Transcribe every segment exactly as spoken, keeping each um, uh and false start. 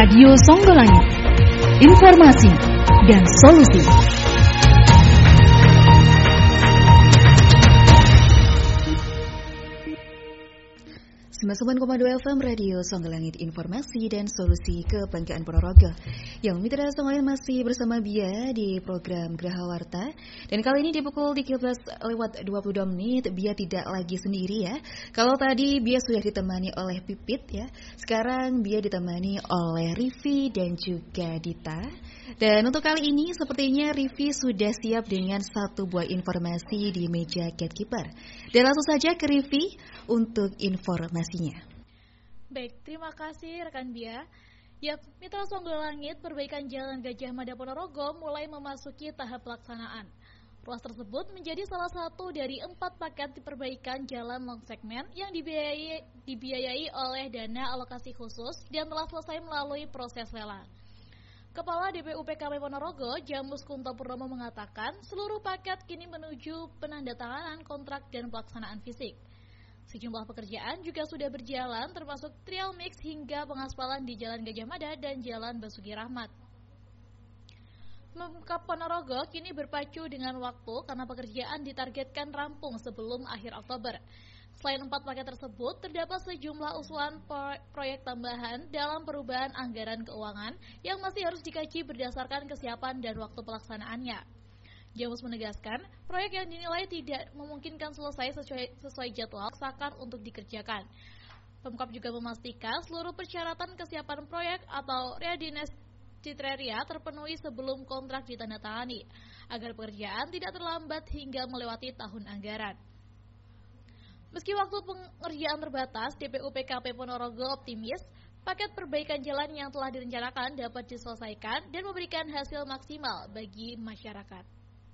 Radio Songgolangit, informasi dan solusi. sembilan puluh sembilan koma dua F M Radio Songgolangit, informasi dan solusi kebanggaan Ponorogo. Yang mitra Songgolangit masih bersama Bia di program Graha Warta. Dan kali ini di pukul tiga belas lewat dua puluh dua menit, Bia tidak lagi sendiri ya. Kalau tadi Bia sudah ditemani oleh Pipit ya, sekarang Bia ditemani oleh Rivi dan juga Dita. Dan untuk kali ini sepertinya Rivi sudah siap dengan satu buah informasi di meja gatekeeper. Dan langsung saja ke Rivi untuk informasinya. Baik, terima kasih rekan Bia. Ya, Mitra Songgolangit, perbaikan Jalan Gajah Mada Ponorogo mulai memasuki tahap pelaksanaan. Ruas tersebut menjadi salah satu dari empat paket perbaikan jalan long segmen yang dibiayai, dibiayai oleh dana alokasi khusus dan telah selesai melalui proses lelang. Kepala D P U P K P Ponorogo, Jamus Kunto Purnomo mengatakan seluruh paket kini menuju penandatanganan kontrak dan pelaksanaan fisik. Sejumlah pekerjaan juga sudah berjalan termasuk trial mix hingga pengaspalan di Jalan Gajah Mada dan Jalan Basuki Rahmat. Pemkab Ponorogo kini berpacu dengan waktu karena pekerjaan ditargetkan rampung sebelum akhir Oktober. Selain empat paket tersebut, terdapat sejumlah usulan proyek tambahan dalam perubahan anggaran keuangan yang masih harus dikaji berdasarkan kesiapan dan waktu pelaksanaannya. Jamus menegaskan, proyek yang dinilai tidak memungkinkan selesai sesuai, sesuai jadwal sakan untuk dikerjakan. Pemkab juga memastikan seluruh persyaratan kesiapan proyek atau readiness criteria terpenuhi sebelum kontrak ditandatangani, agar pekerjaan tidak terlambat hingga melewati tahun anggaran. Meski waktu pengerjaan terbatas, D P U P K P Ponorogo optimis paket perbaikan jalan yang telah direncanakan dapat diselesaikan dan memberikan hasil maksimal bagi masyarakat.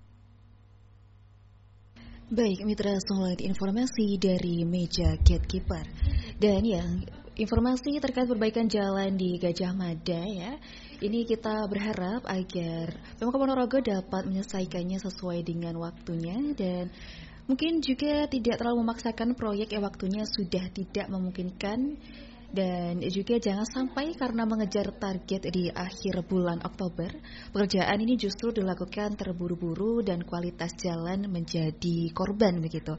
Baik, mitra Songgolangit, informasi dari meja gatekeeper. Dan ya, informasi terkait perbaikan jalan di Gajah Mada ya. Ini kita berharap agar Pemkab Ponorogo dapat menyelesaikannya sesuai dengan waktunya dan mungkin juga tidak terlalu memaksakan proyek yang waktunya sudah tidak memungkinkan. Dan juga jangan sampai karena mengejar target di akhir bulan Oktober, pekerjaan ini justru dilakukan terburu-buru dan kualitas jalan menjadi korban begitu.